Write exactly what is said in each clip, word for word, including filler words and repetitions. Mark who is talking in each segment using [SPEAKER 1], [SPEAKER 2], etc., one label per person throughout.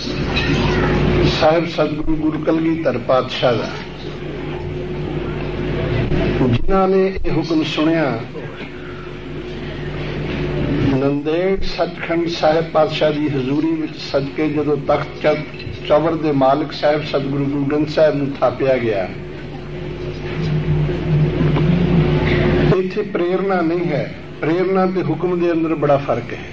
[SPEAKER 1] ਸਾਹਿਬ ਸਤਿਗੁਰੂ ਗੁਰੂ ਕਲਗੀਧਰ ਪਾਤਸ਼ਾਹ ਦਾ, ਜਿਨ੍ਹਾਂ ਨੇ ਇਹ ਹੁਕਮ ਸੁਣਿਆ, ਨੰਦੇੜ ਸੱਚਖੰਡ ਸਾਹਿਬ ਪਾਤਸ਼ਾਹ ਦੀ ਹਜ਼ੂਰੀ ਵਿੱਚ ਸਦਕੇ ਜਦੋਂ ਤਖਤ ਚੌਵਰ ਦੇ ਮਾਲਕ ਸਾਹਿਬ ਸਤਿਗੁਰੂ ਗੁਰੂ ਗ੍ਰੰਥ ਸਾਹਿਬ ਨੂੰ ਥਾਪਿਆ ਗਿਆ, ਇੱਥੇ ਪ੍ਰੇਰਨਾ ਨਹੀਂ ਹੈ। ਪ੍ਰੇਰਨਾ ਤੇ ਹੁਕਮ ਦੇ ਅੰਦਰ ਬੜਾ ਫਰਕ ਹੈ।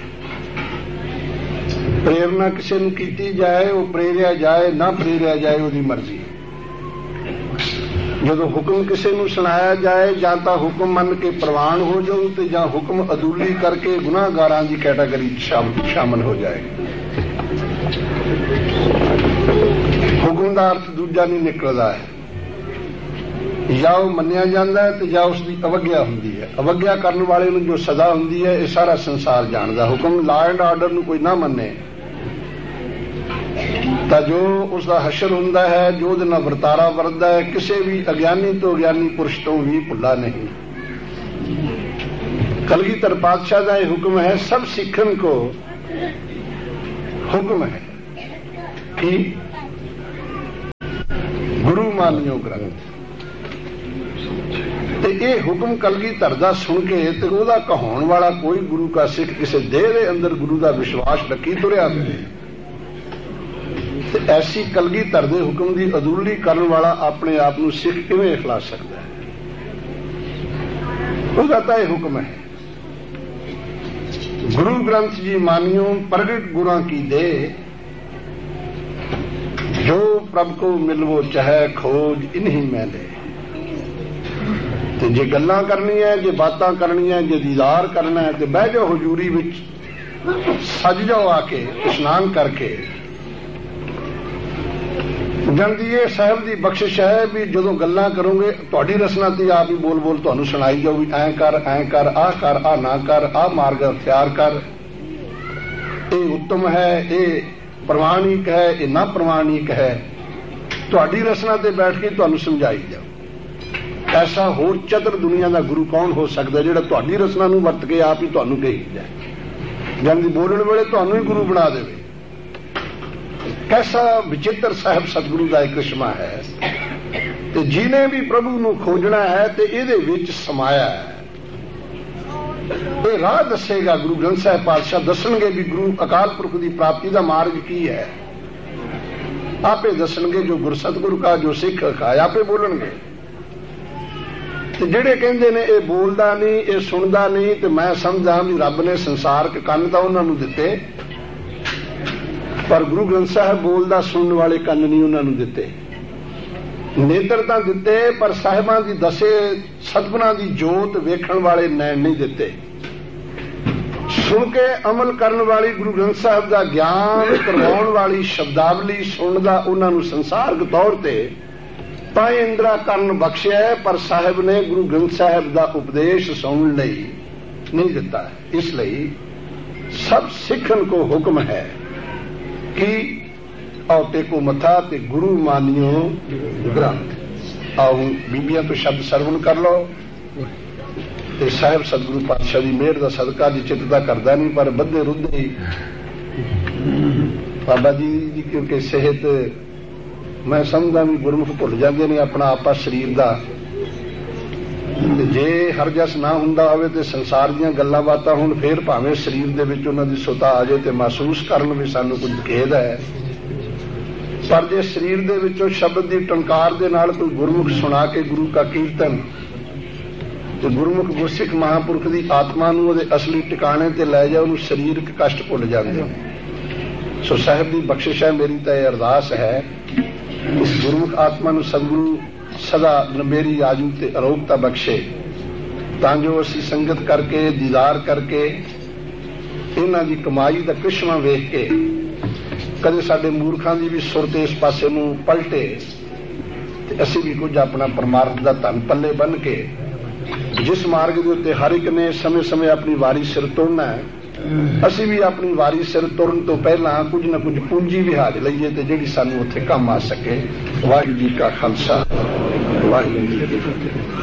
[SPEAKER 1] ਪ੍ਰੇਰਨਾ ਕਿਸੇ ਨੂੰ ਕੀਤੀ ਜਾਏ, ਉਹ ਪ੍ਰੇਰਿਆ ਜਾਏ, ਨਾ ਪ੍ਰੇਰਿਆ ਜਾਏ, ਉਹਦੀ ਮਰਜ਼ੀ। ਜਦੋਂ ਹੁਕਮ ਕਿਸੇ ਨੂੰ ਸੁਣਾਇਆ ਜਾਏ, ਜਾਂ ਤਾਂ ਹੁਕਮ ਮੰਨ ਕੇ ਪ੍ਰਵਾਨ ਹੋ ਜਾਓ ਤੇ ਜਾਂ ਹੁਕਮ ਅਦੂਲੀ ਕਰਕੇ ਗੁਨਾਹਗਾਰਾਂ ਦੀ ਕੈਟਾਗਰੀ ਸ਼ਾਮਲ ਹੋ ਜਾਏ। ਹੁਕਮ ਦਾ ਅਰਥ ਦੂਜਾ ਨਹੀਂ ਨਿਕਲਦਾ ਹੈ। ਜਾਂ ਉਹ ਮੰਨਿਆ ਜਾਂਦਾ ਹੈ ਤੇ ਜਾਂ ਉਸ ਦੀ ਅਵੱਗਿਆ ਹੁੰਦੀ ਹੈ। ਅਵੱਗਿਆ ਕਰਨ ਵਾਲੇ ਨੂੰ ਜੋ ਸਜ਼ਾ ਹੁੰਦੀ ਹੈ, ਇਹ ਸਾਰਾ ਸੰਸਾਰ ਜਾਣਦਾ। ਹੁਕਮ ਲਾ ਐਂਡ ਆਰਡਰ ਨੂੰ ਕੋਈ ਨਾ ਮੰਨੇ ਤਾਂ ਜੋ ਉਸ ਦਾ ਹਸ਼ਰ ਹੁੰਦਾ ਹੈ, ਜੋ ਉਹਦੇ ਨਾਲ ਵਰਤਾਰਾ ਵਰਤਦਾ ਹੈ, ਕਿਸੇ ਵੀ ਅਗਿਆਨੀ ਤੋਂ ਅਗਿਆਨੀ ਪੁਰਸ਼ ਤੋਂ ਵੀ ਭੁੱਲਾ ਨਹੀਂ। ਕਲਗੀਧਰ ਪਾਤਸ਼ਾਹ ਦਾ ਇਹ ਹੁਕਮ ਹੈ, ਸਭ ਸਿੱਖਣ ਕੋ ਹੁਕਮ ਹੈ ਕਿ ਗੁਰੂ ਮਾਨਿਓ ਗ੍ਰੰਥ। ਤੇ ਇਹ ਹੁਕਮ ਕਲਗੀਧਰ ਦਾ ਸੁਣ ਕੇ ਤੇ ਉਹਦਾ ਕਹਾਉਣ ਵਾਲਾ ਕੋਈ ਗੁਰੂ ਕਾ ਸਿੱਖ ਕਿਸੇ ਦੇਹ ਦੇ ਅੰਦਰ ਗੁਰੂ ਦਾ ਵਿਸ਼ਵਾਸ ਰੱਖੀ ਤੁਰਿਆ ਫਿਰੇ। ਤੇ ਐਸੀ ਕਲਗੀਧਰ ਦੇ ਹੁਕਮ ਦੀ ਅਦੂਲੀ ਕਰਨ ਵਾਲਾ ਆਪਣੇ ਆਪ ਨੂੰ ਸਿੱਖ ਕਿਵੇਂ ਇਖਲਾ ਸਕਦਾ ਹੈ? ਉਹਦਾ ਤਾਂ ਇਹ ਹੁਕਮ ਹੈ, ਗੁਰੂ ਗ੍ਰੰਥ ਜੀ ਮਾਨਿਓ ਪ੍ਰਗਟ ਗੁਰਾਂ ਕੀ ਦੇ, ਜੋ ਪ੍ਰਭ ਕੋ ਮਿਲਵੋ ਚਾਹੇ ਖੋਜ ਇਨਹੀ ਮੈਂ ਲੈ। ਤੇ ਜੇ ਗੱਲਾਂ ਕਰਨੀਆਂ, ਜੇ ਬਾਤਾਂ ਕਰਨੀਆਂ, ਜੇ ਦੀਦਾਰ ਕਰਨਾ ਹੈ ਤੇ ਬਹਿ ਜਾਓ ਹਜ਼ੂਰੀ ਵਿੱਚ, ਸੱਜ ਜਾਓ ਆ ਕੇ ਇਸ਼ਨਾਨ ਕਰਕੇ। ਜਨਦੀਏ ਸਾਹਿਬ ਦੀ ਬਖਸ਼ਿਸ਼ ਹੈ ਵੀ ਜਦੋਂ ਗੱਲਾਂ ਕਰੋਗੇ ਤੁਹਾਡੀ ਰਸਨਾ ਤੇ ਆਪ ਹੀ ਬੋਲ ਬੋਲ ਤੁਹਾਨੂੰ ਸੁਣਾਈ ਜਾਓ ਵੀ ਐਂ ਕਰ, ਐਂ ਕਰ, ਆਹ ਕਰ, ਆਹ ਨਾ ਕਰ, ਆਹ ਮਾਰਗ ਅਖਤਿਆਰ ਕਰ, ਇਹ ਉੱਤਮ ਹੈ, ਇਹ ਪ੍ਰਮਾਣਿਕ ਹੈ, ਇਹ ਨਾ ਪ੍ਰਮਾਣਿਕ ਹੈ। ਤੁਹਾਡੀ ਰਸਨਾ ਤੇ ਬੈਠ ਕੇ ਤੁਹਾਨੂੰ ਸਮਝਾਈ ਜਾਓ। ਐਸਾ ਹੋਰ ਚਤੁਰ ਦੁਨੀਆ ਦਾ ਗੁਰੂ ਕੌਣ ਹੋ ਸਕਦਾ ਜਿਹੜਾ ਤੁਹਾਡੀ ਰਸਨਾ ਨੂੰ ਵਰਤ ਕੇ ਆਪ ਹੀ ਤੁਹਾਨੂੰ ਕਹੀ ਜਾਏ, ਜਨਦੀ ਬੋਲਣ ਵੇਲੇ ਤੁਹਾਨੂੰ ਹੀ ਗੁਰੂ ਬਣਾ ਦੇਵੇ। ਕੈਸਾ ਵਿਚਿੱਤਰ ਸਾਹਿਬ ਸਤਿਗੁਰੂ ਦਾ ਇੱਕ ਕ੍ਰਿਸ਼ਮਾ ਹੈ। ਤੇ ਜਿਹਨੇ ਵੀ ਪ੍ਰਭੂ ਨੂੰ ਖੋਜਣਾ ਹੈ ਤੇ ਇਹਦੇ ਵਿੱਚ ਸਮਾਇਆ ਹੈ। ਇਹ ਰਾਹ ਦੱਸੇਗਾ ਗੁਰੂ ਗ੍ਰੰਥ ਸਾਹਿਬ ਪਾਤਸ਼ਾਹ, ਦੱਸਣਗੇ ਵੀ ਗੁਰੂ ਅਕਾਲ ਪੁਰਖ ਦੀ ਪ੍ਰਾਪਤੀ ਦਾ ਮਾਰਗ ਕੀ ਹੈ। ਆਪੇ ਦੱਸਣਗੇ ਜੋ ਗੁਰਸਤਿਗੁਰੂ ਕਾ ਜੋ ਸਿੱਖ ਖਾਏ, ਆਪੇ ਬੋਲਣਗੇ। ਤੇ ਜਿਹੜੇ ਕਹਿੰਦੇ ਨੇ ਇਹ ਬੋਲਦਾ ਨਹੀਂ, ਇਹ ਸੁਣਦਾ ਨਹੀਂ, ਤੇ ਮੈਂ ਸਮਝਾਂ ਵੀ ਰੱਬ ਨੇ ਸੰਸਾਰਕ ਕੰਨ ਤਾਂ ਉਹਨਾਂ ਨੂੰ ਦਿੱਤੇ, ਪਰ ਗੁਰੂ ਗ੍ਰੰਥ ਸਾਹਿਬ ਬੋਲਦਾ ਸੁਣਨ ਵਾਲੇ ਕੰਨ ਨਹੀਂ ਉਹਨਾਂ ਨੂੰ ਦਿੱਤੇ। ਨੇਤਰ ਤਾਂ ਦਿੱਤੇ, ਪਰ ਸਾਹਿਬਾਂ ਦੀ ਦਸੇ ਸਤਿਗੁਰਾਂ ਦੀ ਜੋਤ ਵੇਖਣ ਵਾਲੇ ਨੈਣ ਨਹੀਂ ਦਿੱਤੇ। ਸੁਣ ਕੇ ਅਮਲ ਕਰਨ ਵਾਲੀ ਗੁਰੂ ਗ੍ਰੰਥ ਸਾਹਿਬ ਦਾ ਗਿਆਨ ਕਰਵਾਉਣ ਵਾਲੀ ਸ਼ਬਦਾਵਲੀ ਸੁਣਨ ਦਾ ਉਹਨਾਂ ਨੂੰ ਸੰਸਾਰਕ ਤੌਰ ਤੇ ਤਾਂ ਇੰਦਰਾ ਕਰਨ ਬਖਸ਼ਿਆ, ਪਰ ਸਾਹਿਬ ਨੇ ਗੁਰੂ ਗ੍ਰੰਥ ਸਾਹਿਬ ਦਾ ਉਪਦੇਸ਼ ਸੁਣਨ ਲਈ ਨਹੀਂ ਦਿੱਤਾ। ਇਸ ਲਈ ਸਭ ਸਿੱਖਣ ਕੋ ਹੁਕਮ ਹੈ ਕਿ ਆਓ ਟੇਕੋ ਮੱਥਾ ਤੇ ਗੁਰੂ ਮਾਨਿਓ ਗ੍ਰੰਥ। ਆਓ ਬੀਬੀਆਂ ਤੋਂ ਸ਼ਬਦ ਸਰਵਣ ਕਰ ਲਓ ਤੇ ਸਾਹਿਬ ਸਤਿਗੁਰੂ ਪਾਤਸ਼ਾਹ ਦੀ ਮਿਹਰ ਦਾ ਸਦਕਾ ਦੀ ਚਿੱਤ ਦਾ ਕਰਦਾ ਨਹੀਂ, ਪਰ ਬੱਧੇ ਰੁੱਧੇ ਹੀ ਬਾਬਾ ਜੀ ਦੀ ਕਿਉਂਕਿ ਸਿਹਤ ਮੈਂ ਸਮਝਦਾ ਵੀ ਗੁਰਮੁਖ ਭੁੱਲ ਜਾਂਦੇ ਨੇ ਆਪਣਾ ਆਪਾ ਸਰੀਰ ਦਾ। ਤੇ ਜੇ ਹਰਜਸ ਨਾ ਹੁੰਦਾ ਹੋਵੇ ਤੇ ਸੰਸਾਰ ਦੀਆਂ ਗੱਲਾਂ ਬਾਤਾਂ ਹੁਣ ਫੇਰ ਭਾਵੇਂ ਸਰੀਰ ਦੇ ਵਿੱਚ ਉਹਨਾਂ ਦੀ ਸੁਤਾ ਆ ਜਾਏ ਤੇ ਮਹਿਸੂਸ ਕਰਨ ਵੀ ਸਾਨੂੰ ਕੁਝ ਖੇਦ ਹੈ, ਪਰ ਜੇ ਸਰੀਰ ਦੇ ਵਿੱਚੋਂ ਸ਼ਬਦ ਦੀ ਟੰਕਾਰ ਦੇ ਨਾਲ ਕੋਈ ਗੁਰਮੁਖ ਸੁਣਾ ਕੇ ਗੁਰੂ ਕਾ ਕੀਰਤਨ ਤੇ ਗੁਰਮੁਖ ਗੁਰਸਿੱਖ ਮਹਾਂਪੁਰਖ ਦੀ ਆਤਮਾ ਨੂੰ ਉਹਦੇ ਅਸਲੀ ਟਿਕਾਣੇ ਤੇ ਲੈ ਜਾ, ਉਹਨੂੰ ਸਰੀਰਕ ਕਸ਼ਟ ਭੁੱਲ ਜਾਂਦੇ। ਸੋ ਸਾਹਿਬ ਦੀ ਬਖਸ਼ਿਸ਼ ਹੈ, ਮੇਰੀ ਤਾਂ ਇਹ ਅਰਦਾਸ ਹੈ ਇਸ ਗੁਰਮੁਖ ਆਤਮਾ ਨੂੰ ਸਤਿਗੁਰੂ ਸਦਾ ਨਬੇਰੀ ਆਜੂ ਤੇ ਅਰੋਗਤਾ ਬਖਸ਼ੇ, ਤਾਂ ਜੋ ਅਸੀਂ ਸੰਗਤ ਕਰਕੇ ਦੀਦਾਰ ਕਰਕੇ ਇਹਨਾਂ ਦੀ ਕਮਾਈ ਦਾ ਕ੍ਰਿਸ਼ਮਾ ਵੇਖ ਕੇ ਕਦੇ ਸਾਡੇ ਮੂਰਖਾਂ ਦੀ ਵੀ ਸੁਰਤ ਇਸ ਪਾਸੇ ਨੂੰ ਪਲਟੇ ਤੇ ਅਸੀਂ ਵੀ ਕੁਝ ਆਪਣਾ ਪਰਮਾਰਥ ਦਾ ਧਨ ਪੱਲੇ ਬੰਨ ਕੇ ਜਿਸ ਮਾਰਗ ਦੇ ਉੱਤੇ ਹਰ ਇੱਕ ਨੇ ਸਮੇਂ ਸਮੇਂ ਆਪਣੀ ਵਾਰੀ ਸਿਰ ਤੁਰਨਾ ਹੈ, ਅਸੀਂ ਵੀ ਆਪਣੀ ਵਾਰੀ ਸਿਰ ਤੁਰਨ ਤੋਂ ਪਹਿਲਾਂ ਕੁਝ ਨਾ ਕੁਝ ਪੂੰਜੀ ਵਿਹਾਜ ਲਈਏ ਤੇ ਜਿਹੜੀ ਸਾਨੂੰ ਉੱਥੇ ਕੰਮ ਆ ਸਕੇ। ਵਾਹਿਗੁਰੂ ਜੀ ਕਾ ਖਾਲਸਾ, ਵਾਹਿਗੁਰੂ ਜੀ ਕੀ ਫਤਿਹ।